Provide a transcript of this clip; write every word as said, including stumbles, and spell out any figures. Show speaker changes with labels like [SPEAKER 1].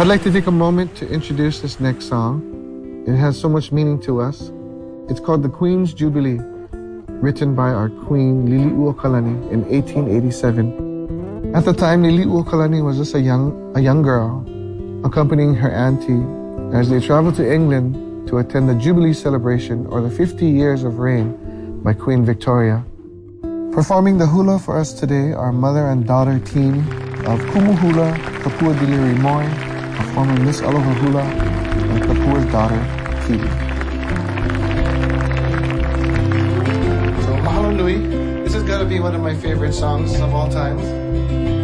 [SPEAKER 1] I'd like to take a moment to introduce this next song. It has so much meaning to us. It's called The Queen's Jubilee, written by our queen, Liliuokalani, in eighteen eighty-seven. At the time, Liliuokalani was just a young, a young girl, accompanying her auntie as they traveled to England to attend the Jubilee celebration, or the fifty years of reign by Queen Victoria. Performing the hula for us today are mother and daughter team of Kumuhula, Kapua Diliri Moy, a former Miss Aloha Hula, and Kapua's daughter, Kiwi. So mahalo nui. This has got to be one of my favorite songs of all time.